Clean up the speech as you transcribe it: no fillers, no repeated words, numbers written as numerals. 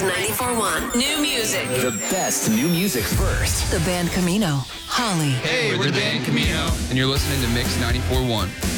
Mix 94.1. New music. The best new music first. The band Camino. Holly. Hey, we're the band Camino, and you're listening to Mix 94.1.